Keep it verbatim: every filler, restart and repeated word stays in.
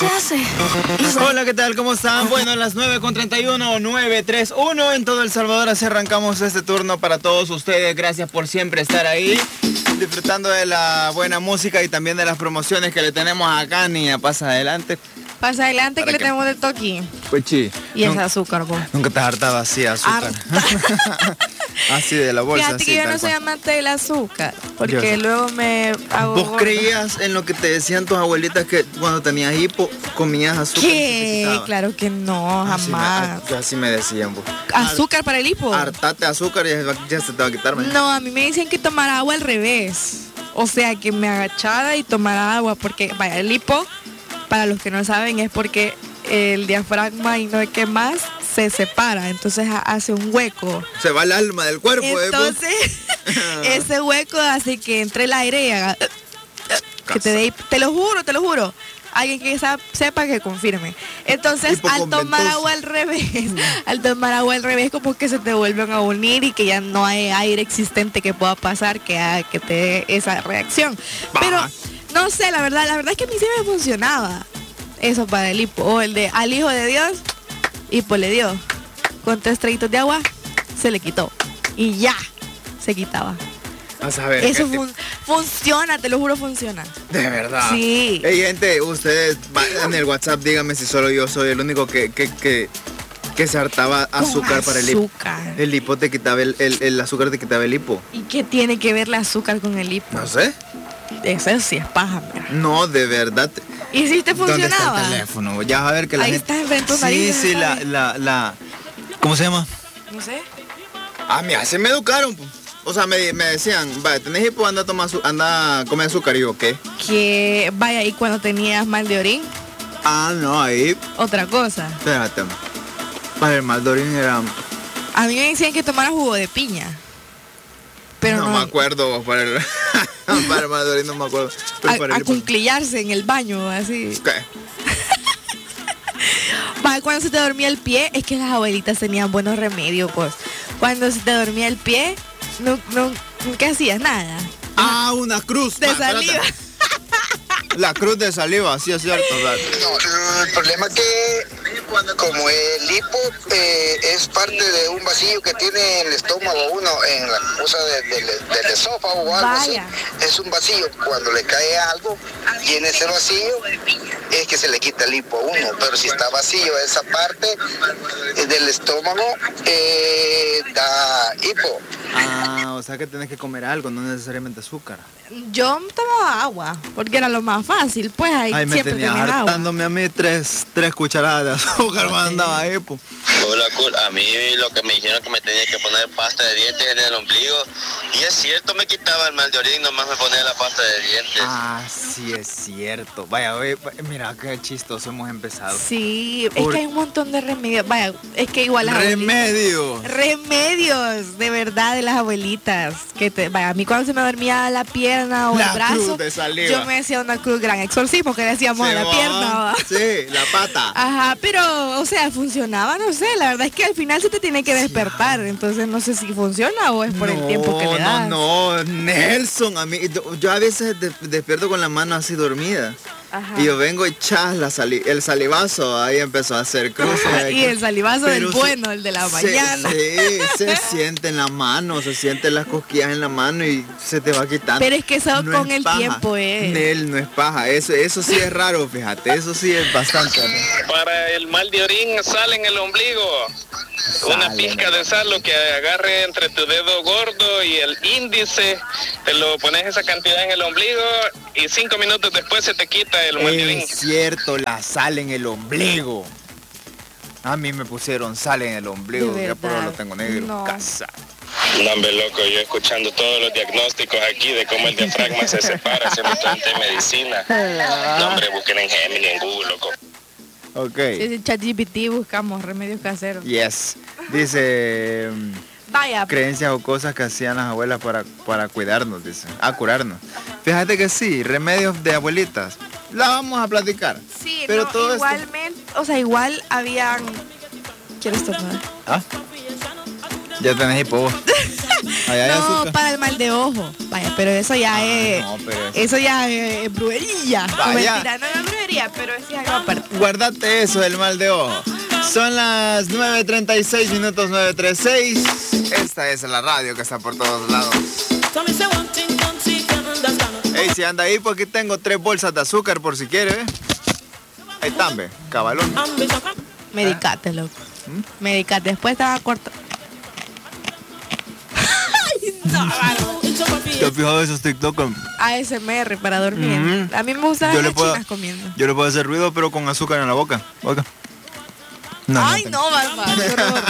se hace. Hola, ¿qué tal? ¿Cómo están? Bueno, a las nueve con treinta y uno, nueve treinta y uno en todo El Salvador, así arrancamos este turno para todos ustedes. Gracias por siempre estar ahí, disfrutando de la buena música y también de las promociones que le tenemos acá. Niña, pasa adelante. Pasa adelante, que le qué? tenemos de toqui. Pues sí. Y es Nunca, azúcar, vos. nunca te has hartado así, azúcar. Así de la bolsa. Fíjate así, que yo tal no soy cual. amante del azúcar, porque Yo sé. luego me hago ¿Vos gorda. creías en lo que te decían tus abuelitas que cuando tenías hipo comías azúcar? y se te ¿Qué? quitaba? Claro que no, Así me- jamás. a- así me decían, vos. ¿Azúcar para el hipo? Hartate azúcar y ya, ya se te va a quitar. man. No, a mí me dicen que tomar agua al revés. O sea, que me agachara y tomara agua, porque, vaya, el hipo, para los que no saben, es porque el diafragma y no sé qué más se separa, entonces ha- hace un hueco. Se va el alma del cuerpo. ¿eh, vos? Entonces, ese hueco hace que entre el aire y haga... Que te dé... Te lo juro, te lo juro. Alguien que sa- sepa que confirme. Entonces, Hipo al con tomar ventosa. agua al revés, al tomar agua al revés, como que se te vuelven a unir y que ya no hay aire existente que pueda pasar que haga que te dé esa reacción. Pero, Baja. no sé, la verdad, la verdad es que a mí sí me funcionaba eso para el hipo. O el de al hijo de Dios, hipo le dio. Con tres traguitos de agua, se le quitó. Y ya, se quitaba. Vas a ver. Eso gente, fun- funciona, te lo juro, funciona. De verdad. Sí. Hey, gente, ustedes va- en el WhatsApp díganme si solo yo soy el único que, que, que, que se hartaba azúcar Con para el hipo. azúcar. El hipo te quitaba el, el, el azúcar te quitaba el hipo. ¿Y qué tiene que ver el azúcar con el hipo? No sé. Eso sí es paja, mira. No, de verdad. ¿Y si te ¿Dónde está funcionaba? el teléfono? Ya vas a ver que la Ahí gente... está, enfrente de tu Sí, nariz, sí, la, ¿sabes? la, la... ¿Cómo se llama? No sé. Ah, mira, se me educaron. po. O sea, me, me decían, vaya, tenés hipo, anda a tomar azu- anda a comer azúcar. Y yo, ¿qué? Que vaya, y cuando tenías mal de orín, Ah, no, ahí... otra cosa. Espérate. Para el mal de orín era... A mí me decían que tomara jugo de piña. Pero no, no, me acuerdo. Para el, para el mal de orín no me acuerdo. Pero para a, a el hipo... cunclillarse en el baño, así. ¿Qué? Va, cuando se te dormía el pie, es que las abuelitas tenían buenos remedios, pues. Cuando se te dormía el pie, no, no, ¿qué hacías? Nada. Ah, una cruz. De Va, espérate. saliva. La cruz de saliva, sí es cierto. ¿verdad? No, el problema es que como el hipo eh, es parte de un vacío que tiene el estómago uno en la cosa de- de- del esófago o algo Vaya. así, es un vacío. Cuando le cae algo y en ese vacío es que se le quita el hipo a uno, pero si está vacío esa parte eh, del estómago eh, da hipo. Ah, o sea que tenés que comer algo, no necesariamente azúcar. Yo tomaba agua, porque era lo más fácil, pues ahí Ay, me siempre tenía tenías agua. hartándome a mí tres, tres cucharadas de azúcar cuando andaba ahí, po. Hola, cool. A mí lo que me dijeron que me tenía que poner pasta de dientes en el ombligo. Y es cierto, me quitaba el mal de orín, nomás me ponía la pasta de dientes. Ah, sí es cierto. Vaya, oye, mira qué chistoso hemos empezado. Sí, es Por- que hay un montón de remedios. Vaya, es que igual las abuelitas- Remedio. Remedios, de verdad, de las abuelitas. Que te, vaya, a mí cuando se me dormía la pierna o La el brazo, cruz de saliva. yo me decía una cruz gran exorcismo que le hacíamos a la Simón. pierna. ¿va? Sí, la pata. Ajá, pero, o sea, funcionaba, no sé, la verdad es que al final se te tiene que despertar, entonces no sé si funciona o es por el tiempo que le das. No, no, Nelson, a mí, yo, yo a veces de- despierto con la mano así dormida. Ajá. Y yo vengo y chas, la sali- el salivazo ahí empezó a hacer cruces. Ajá, y el salivazo del Pero se- bueno, el de la se- mañana. Sí, se siente en la mano, se sienten las cosquillas en la mano y se te va quitando. Pero es que eso No con es el paja. tiempo es. Nel, no es paja, eso, eso sí es raro, fíjate, eso sí es bastante raro. Para el mal de orín, sal en el ombligo. Una Sal, pizca de sal, lo que agarre entre tu dedo gordo y el índice, te lo pones esa cantidad en el ombligo y cinco minutos después se te quita el mal de orín. Es cierto, la sal en el ombligo. A mí me pusieron sal en el ombligo, De ya por ahora lo verdad, tengo negro. no. Casa. No, hombre, loco, yo escuchando todos los diagnósticos aquí de cómo el diafragma se separa, haciendo tanta medicina. No, hombre, busquen en Gemini, en Google, loco. Ok. En ChatGPT buscamos remedios caseros. Yes. Dice mm, Vaya, creencias o cosas que hacían las abuelas para, para cuidarnos, dice. A curarnos. Fíjate que sí, remedios de abuelitas. La vamos a platicar. sí, pero no, todo esto- igualmente, o sea, igual habían... ¿Quieres tomar? ¿Ah? Ya tenés hipo vos. Allá hay No, azúcar. para el mal de ojo. Vaya, pero eso ya Ah, es. no, pero eso- eso ya es brujería. No, Vaya. mentira, no es brujería, pero es algo aparte. Guardate eso del mal de ojo. Son las nueve treinta y seis minutos, nueve treinta y seis. Esta es la radio que está por todos lados. Ey, si anda ahí, pues aquí tengo tres bolsas de azúcar por si quiere, ¿eh? Ahí están, ve, cabalón. Medicate, loco. Medicate. Después te va a cortar. ¿Te has fijado esos TikTok? A S M R para dormir. Ujú. A mí me gustan Yo las le puedo- chinas comiendo. Yo le puedo hacer ruido, pero con azúcar en la boca. Boca. No, Ay, te- no, barba. qué horror.